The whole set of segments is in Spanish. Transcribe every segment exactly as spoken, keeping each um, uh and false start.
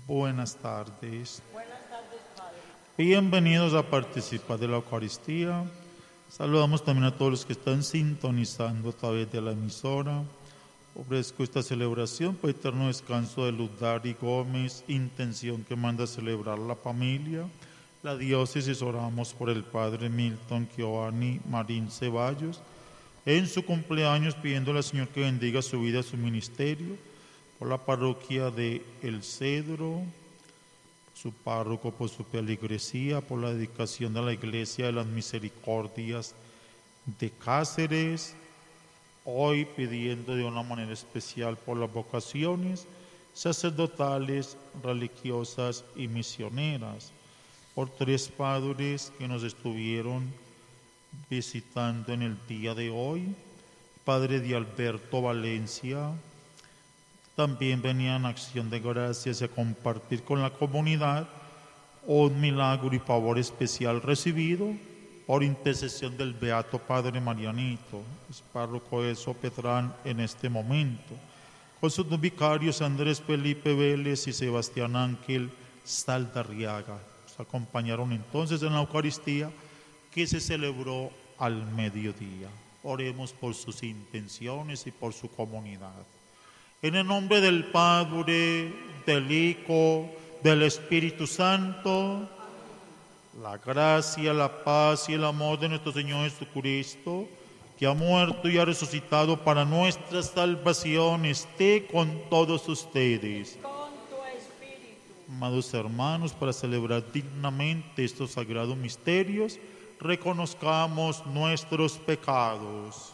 Buenas tardes. Buenas tardes, Padre. Bienvenidos a participar de la Eucaristía. Saludamos también a todos los que están sintonizando a través de la emisora. Ofrezco esta celebración por eterno descanso de Ludari Gómez, intención que manda celebrar la familia. La diócesis oramos por el Padre Milton Giovanni Marín Ceballos, en su cumpleaños, pidiéndole al Señor que bendiga su vida y su ministerio. Por la parroquia de El Cedro, su párroco por su feligresía, por la dedicación de la Iglesia de las Misericordias de Cáceres, hoy pidiendo de una manera especial por las vocaciones sacerdotales, religiosas y misioneras, por tres padres que nos estuvieron visitando en el día de hoy, Padre de Alberto Valencia. También venía en acción de gracias y a compartir con la comunidad un milagro y favor especial recibido por intercesión del Beato Padre Marianito, es párroco de Sopetrán en este momento, con sus dos vicarios Andrés Felipe Vélez y Sebastián Ángel Saldarriaga. Nos acompañaron entonces en la Eucaristía que se celebró al mediodía. Oremos por sus intenciones y por su comunidad. En el nombre del Padre, del Hijo, del Espíritu Santo, la gracia, la paz y el amor de nuestro Señor Jesucristo, que ha muerto y ha resucitado para nuestra salvación, esté con todos ustedes. Con tu espíritu. Amados hermanos, para celebrar dignamente estos sagrados misterios, reconozcamos nuestros pecados.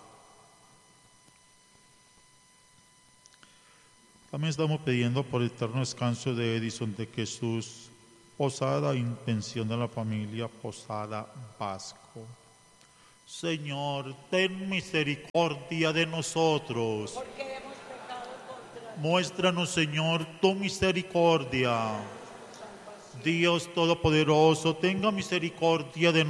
También estamos pidiendo por el eterno descanso de Edison de Jesús Posada, intención de la familia Posada Vasco. Señor, ten misericordia de nosotros. Porque hemos pecado contra ti. Muéstranos, Señor, tu misericordia. Dios Todopoderoso, tenga misericordia de